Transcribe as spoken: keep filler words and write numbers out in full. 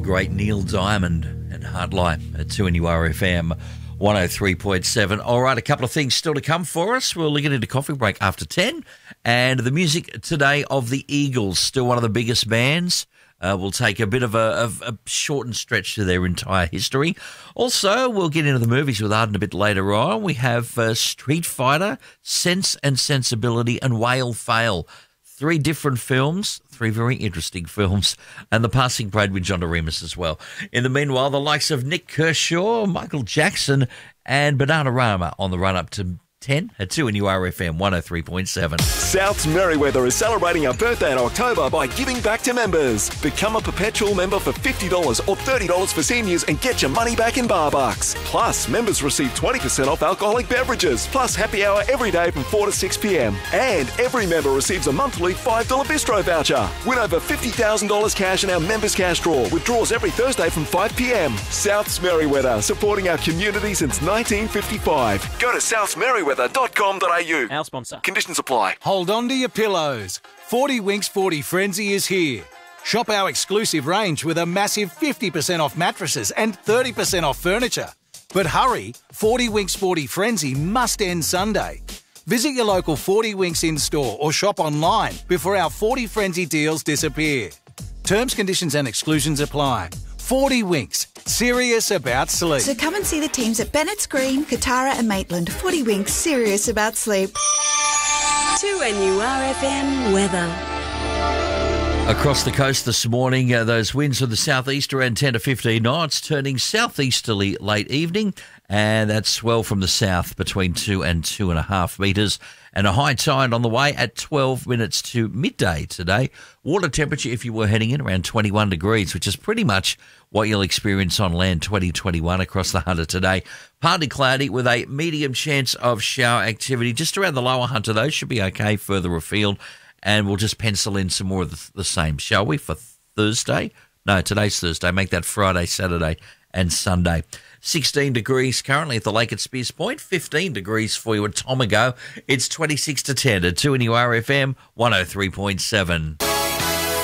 great Neil Diamond and Hard Life at two N U R F M one oh three point seven. All right, a couple of things still to come for us. We'll get into coffee break after ten. And the music today of the Eagles, still one of the biggest bands. Uh, we'll take a bit of a, of a shortened stretch to their entire history. Also, we'll get into the movies with Arden a bit later on. We have uh, Street Fighter, Sense and Sensibility, and Whale Fail. Three different films, three very interesting films, and the passing parade with John Doremus as well. In the meanwhile, the likes of Nick Kershaw, Michael Jackson, and Bananarama on the run-up to ten at two N U R F M one oh three point seven. Souths Merriweather is celebrating our birthday in October by giving back to members. Become a perpetual member for fifty dollars or thirty dollars for seniors and get your money back in bar bucks. Plus, members receive twenty percent off alcoholic beverages, plus happy hour every day from four to six p.m. And every member receives a monthly five dollars bistro voucher. Win over fifty thousand dollars cash in our members cash draw with draws every Thursday from five p.m. Souths Merriweather, supporting our community since nineteen fifty-five. Go to souths merriweather dot com dot a u. Our sponsor. Conditions apply. Hold on to your pillows. forty Winks forty Frenzy is here. Shop our exclusive range with a massive fifty percent off mattresses and thirty percent off furniture. But hurry, forty Winks forty Frenzy must end Sunday. Visit your local forty Winks in-store or shop online before our forty Frenzy deals disappear. Terms, conditions and exclusions apply. forty Winks, serious about sleep. So come and see the teams at Bennett's Green, Katara and Maitland. forty Winks, serious about sleep. two N U R F M weather. Across the coast this morning, uh, those winds from the southeast around ten to fifteen knots, turning southeasterly late evening, and that swell from the south between two and two and a half metres, and a high tide on the way at twelve minutes to midday today. Water temperature, if you were heading in, around twenty-one degrees, which is pretty much what you'll experience on land twenty twenty-one across the Hunter today. Partly cloudy with a medium chance of shower activity just around the lower Hunter, though. Should be okay further afield. And we'll just pencil in some more of the, the same, shall we, for Thursday? No, today's Thursday. Make that Friday, Saturday and Sunday. sixteen degrees currently at the lake at Spears Point. fifteen degrees for you at Tomago. It's twenty-six to ten at two N U R F M one oh three point seven.